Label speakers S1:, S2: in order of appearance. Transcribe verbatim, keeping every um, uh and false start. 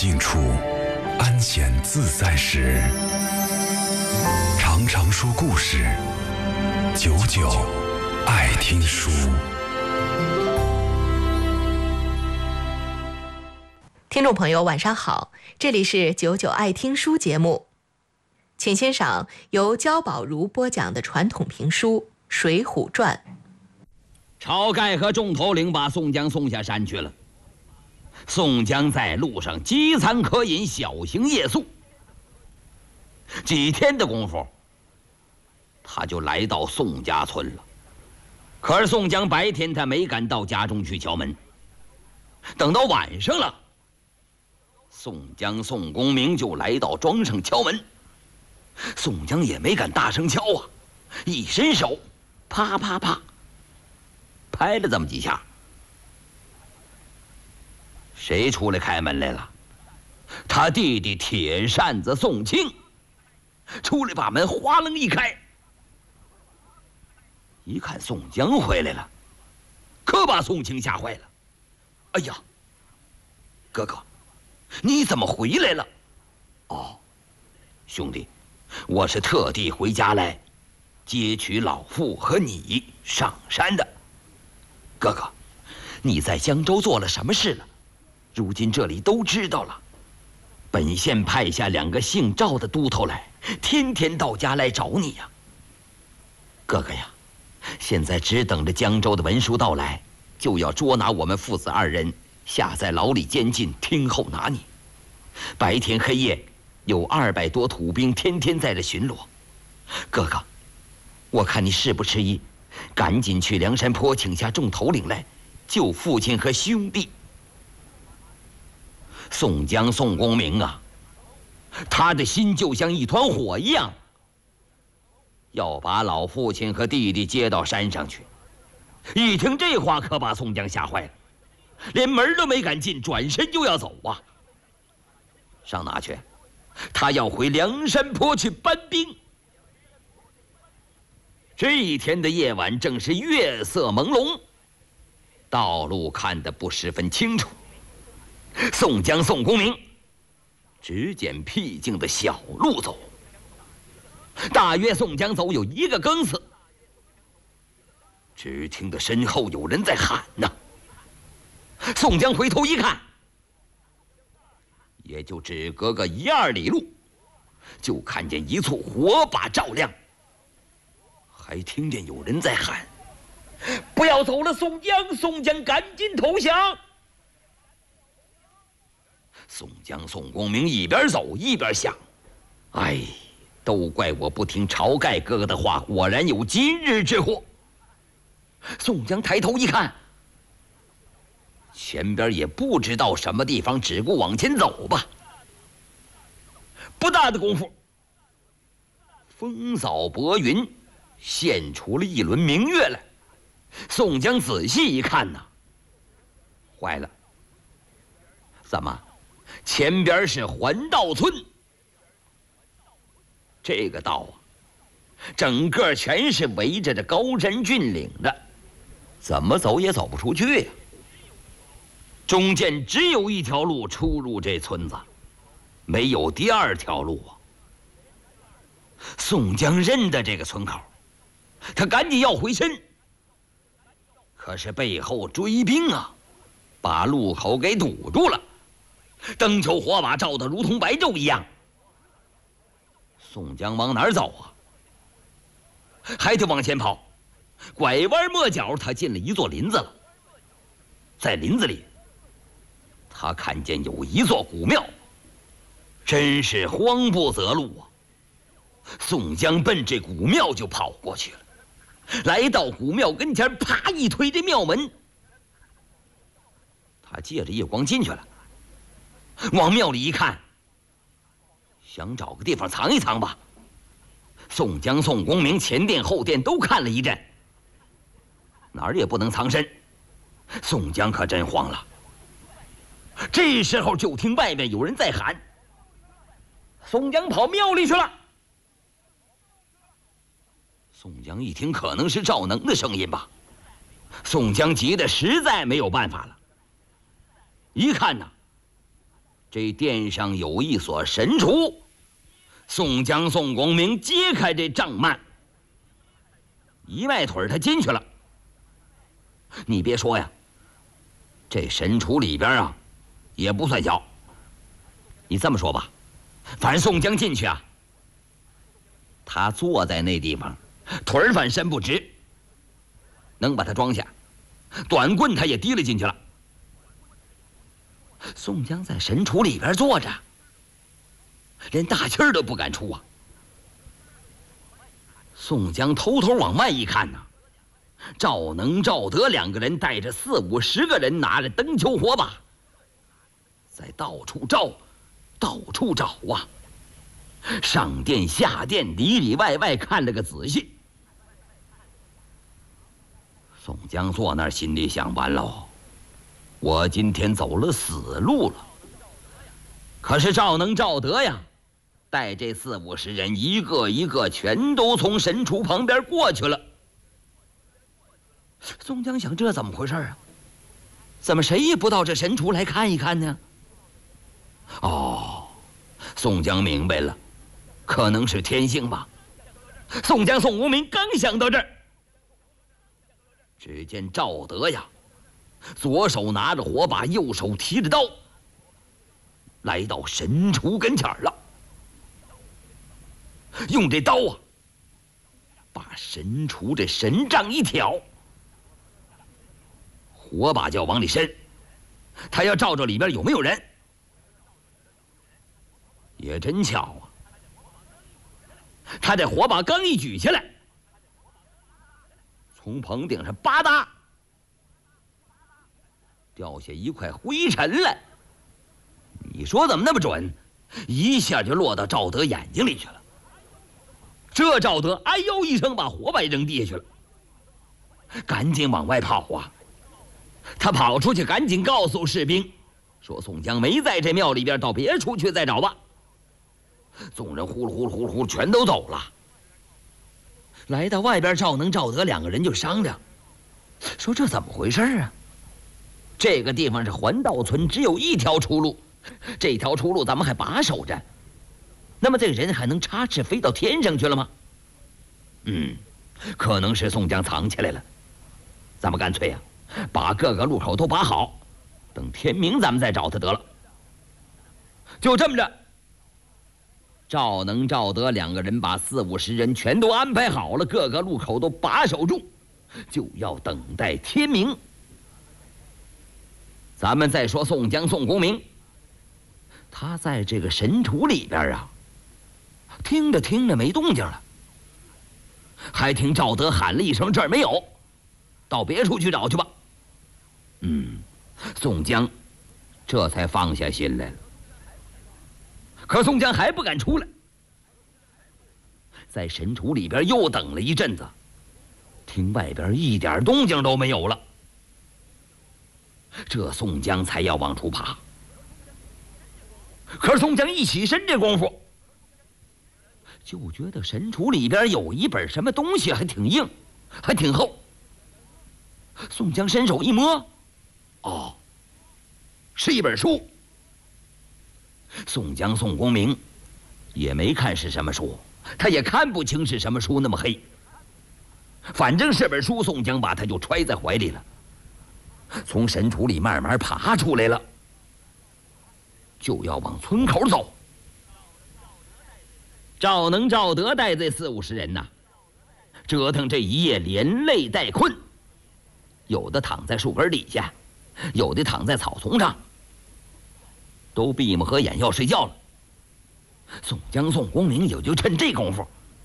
S1: 静处，安闲自在时，常常说故事，久久爱听书。
S2: 听众朋友晚上好，这里是久久爱听书节目，请欣赏由焦宝如播讲的传统评书《水浒传》。
S3: 晁盖和众头领把宋江送下山去了。宋江在路上饥餐渴饮，小行夜宿。几天的功夫，他就来到宋家村了。可是宋江白天他没敢到家中去敲门，等到晚上了，宋江、宋公明就来到庄上敲门。宋江也没敢大声敲啊，一伸手，啪啪啪，拍了这么几下。谁出来开门来了？他弟弟铁扇子宋清出来把门哗楞一开，一看宋江回来了，可把宋清吓坏了。哎呀，哥哥，你怎么回来了？哦，兄弟，我是特地回家来接取老父和你上山的。哥哥，你在江州做了什么事了？如今这里都知道了。本县派下两个姓赵的都头来，天天到家来找你呀。哥哥呀，现在只等着江州的文书到来，就要捉拿我们父子二人，下在牢里监禁，听候拿你。白天黑夜有二百多土兵天天在这巡逻。哥哥，我看你事不迟疑，赶紧去梁山坡请下众头领来救父亲和兄弟。宋江、宋公明啊，他的心就像一团火一样，要把老父亲和弟弟接到山上去。一听这话，可把宋江吓坏了，连门都没敢进，转身就要走啊。上哪去？他要回梁山坡去搬兵。这一天的夜晚正是月色朦胧，道路看得不十分清楚。宋江、宋公明只捡僻静的小路走，大约宋江走有一个更次，只听得身后有人在喊呢。宋江回头一看，也就只隔个一二里路，就看见一簇火把照亮，还听见有人在喊：“不要走了，宋江！宋江，赶紧投降！”宋江、宋公明一边走一边想：“哎，都怪我不听晁盖哥哥的话，果然有今日之祸。”宋江抬头一看，前边也不知道什么地方，只顾往前走吧。不大的功夫，风扫薄云，现出了一轮明月来。宋江仔细一看呐，坏了，怎么？前边是环道村，这个道啊，整个全是围着这高山峻岭的，怎么走也走不出去呀。中间只有一条路出入这村子，没有第二条路啊。宋江认得这个村口，他赶紧要回身，可是背后追兵啊，把路口给堵住了。灯球火把照得如同白昼一样。宋江往哪儿走啊？还得往前跑，拐弯抹角，他进了一座林子了。在林子里，他看见有一座古庙，真是慌不择路啊。宋江奔这古庙就跑过去了，来到古庙跟前，啪一推这庙门，他借着夜光进去了。往庙里一看，想找个地方藏一藏吧。宋江、宋公明前殿后殿都看了一阵，哪儿也不能藏身。宋江可真慌了。这时候就听外面有人在喊：“宋江跑庙里去了！”宋江一听，可能是赵能的声音吧。宋江急得实在没有办法了，一看呐， 这殿上有一所神厨。宋江、宋公明揭开这帐幔，一迈腿他进去了。你别说呀，这神厨里边啊，也不算小。你这么说吧，反正宋江进去啊，他坐在那地方，腿儿反伸不直，能把他装下，短棍他也提了进去了。宋江在神厨里边坐着，连大气儿都不敢出啊。宋江偷偷往外一看呐、啊，赵能、赵德两个人带着四五十个人，拿着灯球火把，在到处照，到处找啊。上殿下殿，里里外外看了个仔细。宋江坐那儿，心里想：完喽，我今天走了死路了。可是赵能、赵德呀，带这四五十人，一个一个全都从神厨旁边过去了。宋江想：这怎么回事啊？怎么谁也不到这神厨来看一看呢？哦，宋江明白了，可能是天性吧。宋江、宋公明刚想到这儿，只见赵德呀，左手拿着火把，右手提着刀，来到神厨跟前了，用这刀啊，把神厨这神杖一挑，火把就要往里伸，他要照着里边有没有人。也真巧啊，他这火把刚一举起来，从棚顶上吧嗒掉下一块灰尘来。你说怎么那么准？一下就落到赵德眼睛里去了。这赵德哎呦一声，把火把扔地下去了，赶紧往外跑啊！他跑出去，赶紧告诉士兵说：“宋江没在这庙里边，到别处去再找吧。”众人呼噜呼噜呼噜呼噜全都走了。来到外边，赵能、赵德两个人就商量，说：“这怎么回事啊？这个地方是环道村，只有一条出路，这条出路咱们还把守着，那么这个人还能插翅飞到天上去了吗？嗯，可能是宋江藏起来了。咱们干脆呀、啊，把各个路口都把好，等天明咱们再找他得了。”就这么着，赵能、赵德两个人把四五十人全都安排好了，各个路口都把守住，就要等待天明。咱们再说宋江、宋公明，他在这个神厨里边啊，听着听着没动静了，还听赵德喊了一声：“这儿没有，到别处去找去吧。”嗯，宋江这才放下心来了。可宋江还不敢出来，在神厨里边又等了一阵子，听外边一点动静都没有了，这宋江才要往出爬。可是宋江一起身这功夫，就觉得神厨里边有一本什么东西，还挺硬，还挺厚。宋江伸手一摸，哦，是一本书。宋江、宋公明也没看是什么书，他也看不清是什么书，那么黑。反正是本书，宋江把他就揣在怀里了，从神厨里慢慢爬出来了，就要往村口走。赵能、赵德带这四五十人呐，折腾这一夜连累带困，有的躺在树根底下，有的躺在草丛上，都闭目合眼要睡觉了。宋江、宋公明也就趁这功夫，